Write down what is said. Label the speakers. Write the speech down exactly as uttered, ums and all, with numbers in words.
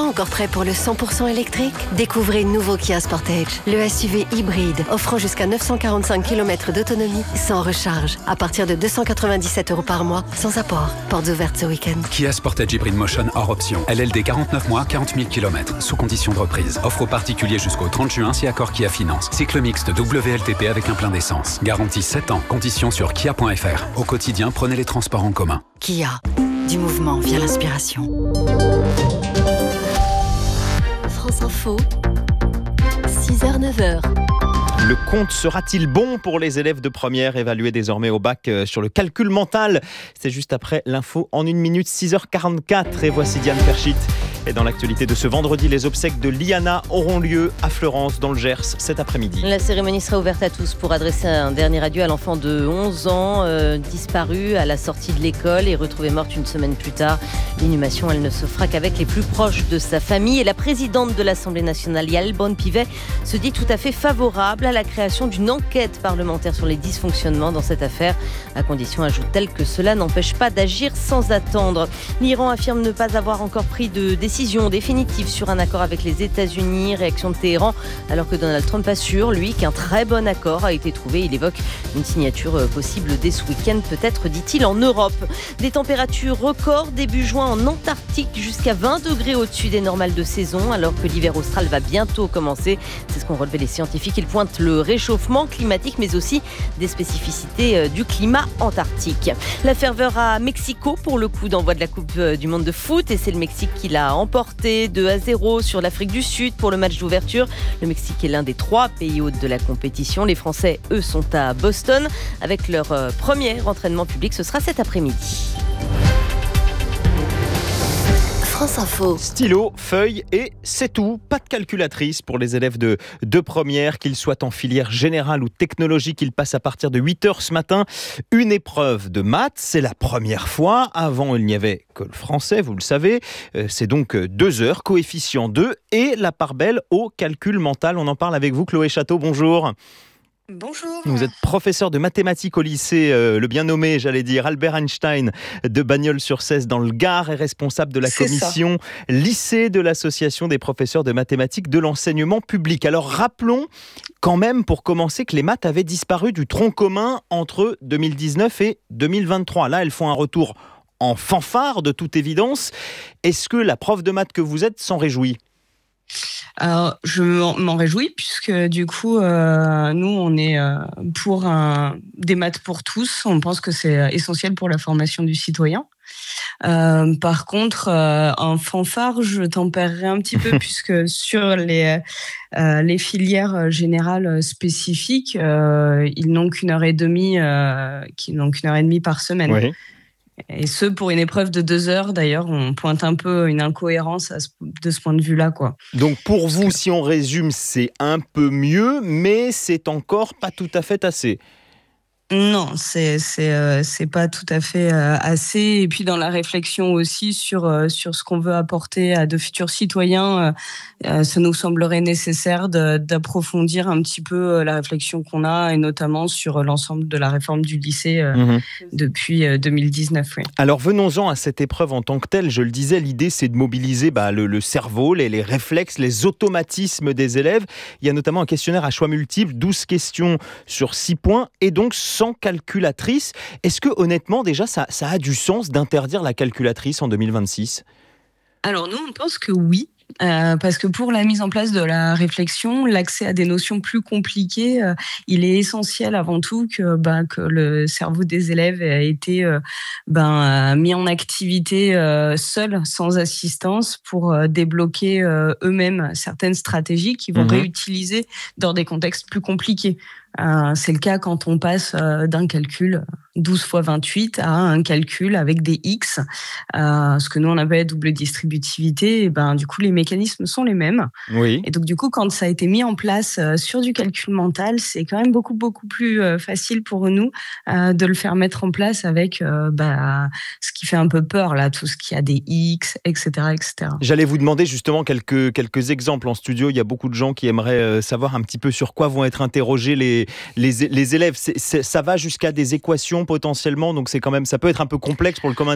Speaker 1: encore prêt pour le cent pour cent électrique? Découvrez le nouveau Kia Sportage, le S U V hybride offrant jusqu'à neuf cent quarante-cinq kilomètres d'autonomie sans recharge, à partir de deux cent quatre-vingt-dix-sept euros par mois, sans apport. Portes ouvertes ce week-end.
Speaker 2: Kia Sportage Hybrid Motion hors option. L L D quarante-neuf mois, quarante mille kilomètres, sous condition de reprise. Offre aux particuliers jusqu'au trente juin si accord Kia Finance. Cycle mixte W L T P avec un plein d'essence. Garantie sept ans. Conditions sur kia point f r. Au quotidien, prenez les transports en commun.
Speaker 1: Kia. Du mouvement vient l'inspiration. France Info, six heures neuf heures.
Speaker 3: Le compte sera-t-il bon pour les élèves de première évalués désormais au bac sur le calcul mental? C'est juste après l'info en une minute, six heures quarante-quatre. Et voici Diane Perchit. Et dans l'actualité de ce vendredi, les obsèques de Liana auront lieu à Fleurance, dans le Gers, cet après-midi.
Speaker 4: La cérémonie sera ouverte à tous pour adresser un dernier adieu à l'enfant de onze ans, euh, disparu à la sortie de l'école et retrouvé morte une semaine plus tard. L'inhumation, elle ne se fera qu'avec les plus proches de sa famille. Et la présidente de l'Assemblée nationale, Yael Braun-Pivet, se dit tout à fait favorable à la création d'une enquête parlementaire sur les dysfonctionnements dans cette affaire, à condition, ajoute-t-elle, que cela n'empêche pas d'agir sans attendre. L'Iran affirme ne pas avoir encore pris de décision définitive sur un accord avec les États-Unis. Réaction de Téhéran, alors que Donald Trump assure, lui, qu'un très bon accord a été trouvé. Il évoque une signature possible dès ce week-end, peut-être, dit-il, en Europe. Des températures records début juin en Antarctique, jusqu'à vingt degrés au-dessus des normales de saison, alors que l'hiver austral va bientôt commencer. C'est ce qu'ont relevé les scientifiques. Ils pointent le réchauffement climatique, mais aussi des spécificités du climat antarctique. La ferveur à Mexico pour le coup d'envoi de la Coupe du Monde de foot, et c'est le Mexique qui l'a emporté deux à zéro sur l'Afrique du Sud pour le match d'ouverture. Le Mexique est l'un des trois pays hôtes de la compétition. Les Français, eux, sont à Boston avec leur premier entraînement public. Ce sera cet après-midi.
Speaker 1: France Info.
Speaker 3: Stylo, feuille et c'est tout. Pas de calculatrice pour les élèves de, de première, qu'ils soient en filière générale ou technologique. Ils passent à partir de huit heures ce matin. Une épreuve de maths, c'est la première fois. Avant, il n'y avait que le français, vous le savez. C'est donc deux heures, coefficient deux et la part belle au calcul mental. On en parle avec vous, Chloé Château. Bonjour.
Speaker 5: Bonjour.
Speaker 3: Vous êtes professeur de mathématiques au lycée, euh, le bien nommé, j'allais dire, Albert Einstein de Bagnols-sur-Cèze dans le Gard, et responsable de la
Speaker 5: C'est
Speaker 3: commission ça. lycée de l'association des professeurs de mathématiques de l'enseignement public. Alors rappelons quand même, pour commencer, que les maths avaient disparu du tronc commun entre deux mille dix-neuf et deux mille vingt-trois. Là, elles font un retour en fanfare, de toute évidence. Est-ce que la prof de maths que vous êtes s'en réjouit ?
Speaker 5: Alors, je m'en réjouis puisque du coup, euh, nous, on est euh, pour un, des maths pour tous. On pense que c'est essentiel pour la formation du citoyen. Euh, par contre, euh, en fanfare, je tempérerai un petit peu puisque sur les, euh, les filières générales spécifiques, euh, ils n'ont qu'une heure et demie, euh, qu'ils n'ont qu'une heure et demie par semaine.
Speaker 3: Oui.
Speaker 5: Et ce, pour une épreuve de deux heures, d'ailleurs, on pointe un peu une incohérence à ce, de ce point de vue-là, quoi.
Speaker 3: Donc pour vous, si on résume, c'est un peu mieux, mais c'est encore pas tout à fait assez.
Speaker 5: Non, c'est c'est euh, c'est pas tout à fait euh, assez. Et puis dans la réflexion aussi sur euh, sur ce qu'on veut apporter à de futurs citoyens, euh, euh, ça nous semblerait nécessaire de, d'approfondir un petit peu euh, la réflexion qu'on a, et notamment sur l'ensemble de la réforme du lycée euh, mmh. depuis euh, deux mille dix-neuf. Oui.
Speaker 3: Alors venons-en à cette épreuve en tant que telle. Je le disais, l'idée c'est de mobiliser bah, le, le cerveau, les, les réflexes, les automatismes des élèves. Il y a notamment un questionnaire à choix multiples, douze questions sur six points, et donc sans calculatrice. Est-ce que honnêtement déjà ça, ça a du sens d'interdire la calculatrice en deux mille vingt-six ?
Speaker 5: Alors nous on pense que oui. Euh, parce que pour la mise en place de la réflexion, l'accès à des notions plus compliquées, euh, il est essentiel avant tout que, ben, que le cerveau des élèves ait été euh, ben, mis en activité euh, seul, sans assistance, pour euh, débloquer euh, eux-mêmes certaines stratégies qu'ils vont mmh. réutiliser dans des contextes plus compliqués. Euh, c'est le cas quand on passe euh, d'un calcul douze fois vingt-huit à un calcul avec des X, euh, ce que nous on appelle double distributivité. Et ben, du coup, les mécanismes sont les mêmes.
Speaker 3: Oui.
Speaker 5: Et donc, du coup, quand ça a été mis en place euh, sur du calcul mental, c'est quand même beaucoup, beaucoup plus euh, facile pour nous euh, de le faire mettre en place avec euh, bah, ce qui fait un peu peur, là, tout ce qui a des X, et cetera, et cetera.
Speaker 3: J'allais vous demander justement quelques, quelques exemples en studio. Il y a beaucoup de gens qui aimeraient euh, savoir un petit peu sur quoi vont être interrogés les, les, les élèves. C'est, c'est, ça va jusqu'à des équations potentiellement, donc c'est quand même, ça peut être un peu complexe pour le commun